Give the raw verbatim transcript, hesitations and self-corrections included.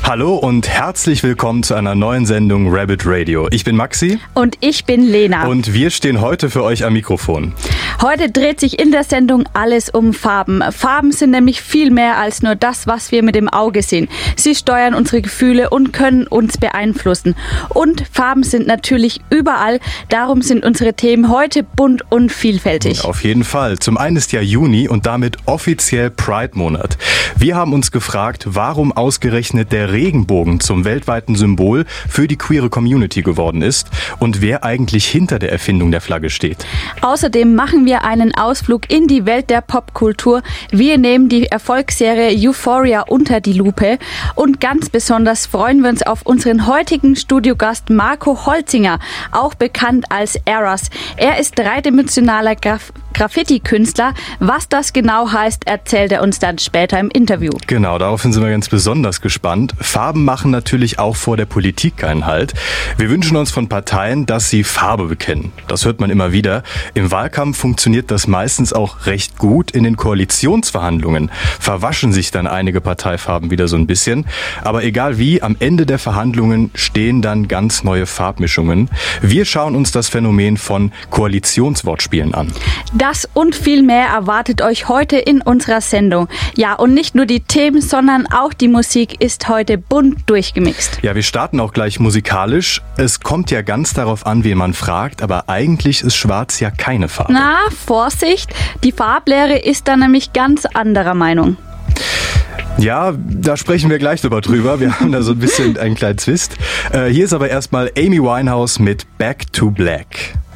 Hallo und herzlich willkommen zu einer neuen Sendung Rabbit Radio. Ich bin Maxi. Und ich bin Lena. Und wir stehen heute für euch am Mikrofon. Heute dreht sich in der Sendung alles um Farben. Farben sind nämlich viel mehr als nur das, was wir mit dem Auge sehen. Sie steuern unsere Gefühle und können uns beeinflussen. Und Farben sind natürlich überall. Darum sind unsere Themen heute bunt und vielfältig. Auf jeden Fall. Zum einen ist ja Juni und damit offiziell Pride-Monat. Wir haben uns gefragt, warum ausgerechnet der Regenbogen zum weltweiten Symbol für die queere Community geworden ist und wer eigentlich hinter der Erfindung der Flagge steht. Außerdem machen wir einen Ausflug in die Welt der Popkultur. Wir nehmen die Erfolgsserie Euphoria unter die Lupe und ganz besonders freuen wir uns auf unseren heutigen Studiogast Marco Holzinger, auch bekannt als Eras. Er ist dreidimensionaler Graf- Graffiti-Künstler. Was das genau heißt, erzählt er uns dann später im Interview. Genau, daraufhin sind wir ganz besonders gespannt. Farben machen natürlich auch vor der Politik keinen Halt. Wir wünschen uns von Parteien, dass sie Farbe bekennen. Das hört man immer wieder. Im Wahlkampf funktioniert das meistens auch recht gut. In den Koalitionsverhandlungen verwaschen sich dann einige Parteifarben wieder so ein bisschen. Aber egal wie, am Ende der Verhandlungen stehen dann ganz neue Farbmischungen. Wir schauen uns das Phänomen von Koalitionswortspielen an. Das und viel mehr erwartet euch heute in unserer Sendung. Ja, und nicht nur die Themen, sondern auch die Musik ist heute bunt durchgemixt. Ja, wir starten auch gleich musikalisch. Es kommt ja ganz darauf an, wen man fragt, aber eigentlich ist Schwarz ja keine Farbe. Na, Vorsicht, die Farblehre ist da nämlich ganz anderer Meinung. Ja, da sprechen wir gleich drüber drüber. Wir haben da so ein bisschen einen kleinen Twist. Äh, hier ist aber erstmal Amy Winehouse mit Back to Black.